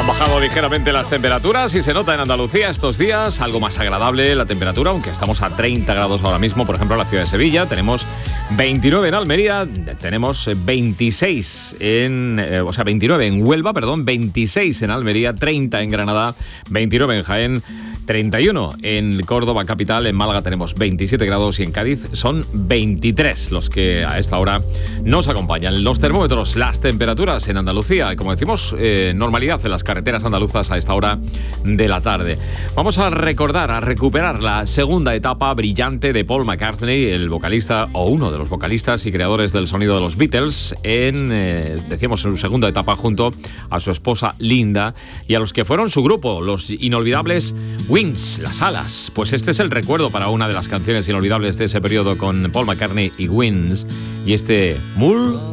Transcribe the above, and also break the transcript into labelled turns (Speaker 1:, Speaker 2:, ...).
Speaker 1: Bajado ligeramente las temperaturas y se nota en Andalucía estos días algo más agradable la temperatura, aunque estamos a 30 grados ahora mismo. Por ejemplo, en la ciudad de Sevilla tenemos 29 en Almería, tenemos 26 29 en Huelva, 26 en Almería, 30 en Granada, 29 en Jaén, 31 en Córdoba capital, en Málaga tenemos 27 grados y en Cádiz son 23 los que a esta hora nos acompañan. Los termómetros, las temperaturas en Andalucía, y como decimos, normalidad en las carreteras andaluzas a esta hora de la tarde. Vamos a recordar, a recuperar la segunda etapa brillante de Paul McCartney, el vocalista o uno de los vocalistas y creadores del sonido de los Beatles, decíamos en su segunda etapa junto a su esposa Linda y a los que fueron su grupo, los inolvidables Wings, Las Alas. Pues este es el recuerdo para una de las canciones inolvidables de ese periodo con Paul McCartney y Wings, y este Moore